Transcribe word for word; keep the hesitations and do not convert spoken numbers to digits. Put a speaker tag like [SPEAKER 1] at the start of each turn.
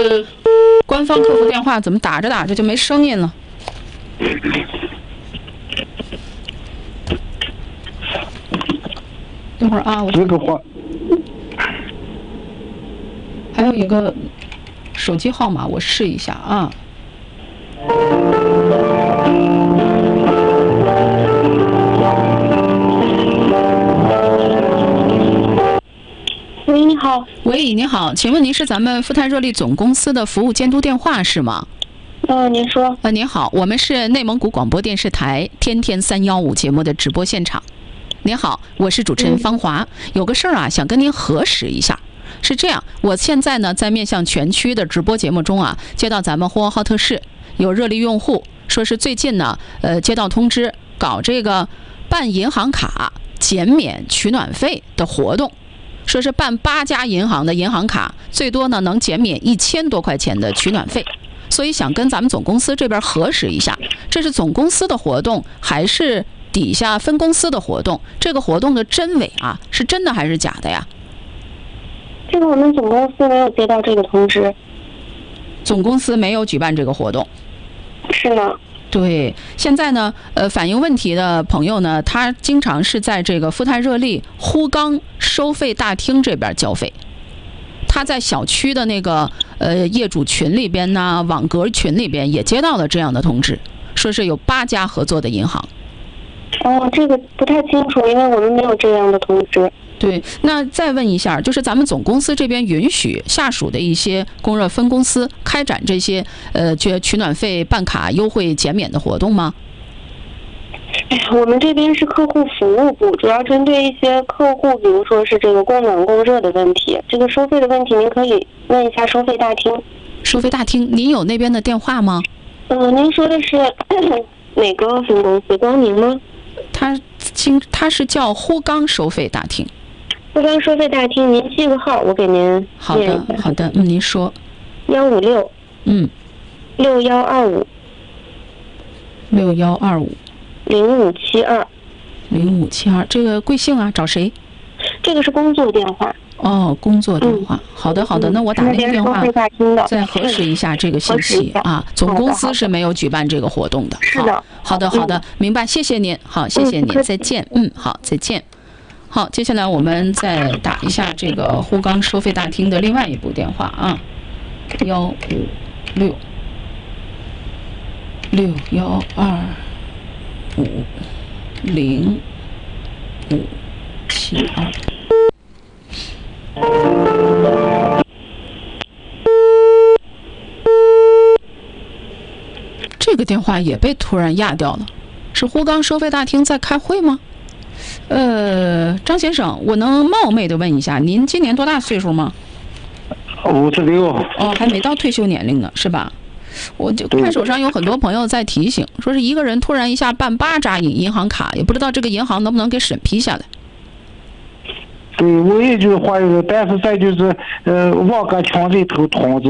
[SPEAKER 1] 个官方客服电话怎么打着打着就没声音了？等会儿啊，我
[SPEAKER 2] 这个话
[SPEAKER 1] 还有一个手机号码，我试一下啊。
[SPEAKER 3] 喂，你好。
[SPEAKER 1] 喂，你好，请问您是咱们富泰热力总公司的服务监督电话是吗？
[SPEAKER 3] 嗯，您说。
[SPEAKER 1] 呃，您好，我们是内蒙古广播电视台天天三幺五节目的直播现场。您好，我是主持人方华，嗯、有个事儿啊，想跟您核实一下。是这样，我现在呢在面向全区的直播节目中啊，接到咱们呼和浩特市有热力用户说是最近呢，呃，接到通知搞这个办银行卡减免取暖费的活动。说是办八家银行的银行卡，最多呢能减免一千多块钱的取暖费，所以想跟咱们总公司这边核实一下，这是总公司的活动还是底下分公司的活动？这个活动的真伪啊，是真的还是假的呀？
[SPEAKER 3] 这个我们总公司没有接到这个通知。
[SPEAKER 1] 总公司没有举办这个活动。
[SPEAKER 3] 是呢。
[SPEAKER 1] 对，现在呢，呃，反映问题的朋友呢，他经常是在这个富泰热力呼钢收费大厅这边交费。他在小区的那个呃业主群里边呢，网格群里边也接到了这样的通知，说是有八家合作的银行。
[SPEAKER 3] 哦，这个不太清楚，因为我们没有这样的通知。
[SPEAKER 1] 对，那再问一下，就是咱们总公司这边允许下属的一些供热分公司开展这些呃取取暖费办卡优惠减免的活动吗？
[SPEAKER 3] 哎呀，我们这边是客户服务部，主要针对一些客户，比如说是这个供暖供热的问题，这个收费的问题，您可以问一下收费大厅。
[SPEAKER 1] 收费大厅，您有那边的电话吗？
[SPEAKER 3] 嗯、呃，您说的是哪个分公司？光明吗？
[SPEAKER 1] 他经他是叫呼钢收费大厅。
[SPEAKER 3] 呼钢收费大厅，您记个号，我给您
[SPEAKER 1] 好的，好的，嗯，您说。
[SPEAKER 3] 幺五六。
[SPEAKER 1] 嗯。
[SPEAKER 3] 六幺二五。
[SPEAKER 1] 六幺二五。
[SPEAKER 3] 零五七二。
[SPEAKER 1] 零五七二，这个贵姓啊？找谁？
[SPEAKER 3] 这个是工作电话。
[SPEAKER 1] 哦，工作电话。
[SPEAKER 3] 嗯、
[SPEAKER 1] 好的，好的，那我打那个电话再核实一下这个信息啊。总公司是没有举办这个活动的。
[SPEAKER 3] 是的。
[SPEAKER 1] 好的，好的，明白，谢谢您。好，谢谢您，再见。嗯，好，再见。好，接下来我们再打一下这个呼钢收费大厅的另外一部电话啊，幺五六六幺二五零五七二。这个电话也被突然压掉了，是呼钢收费大厅在开会吗？呃，张先生，我能冒昧的问一下，您今年多大岁数吗？
[SPEAKER 2] 五十六。
[SPEAKER 1] 哦，还没到退休年龄呢，是吧？我就看手上有很多朋友在提醒，说是一个人突然一下办八扎银银行卡，也不知道这个银行能不能给审批下来。
[SPEAKER 2] 对，我也就是怀疑，但是再就是呃，忘个抢这头通知。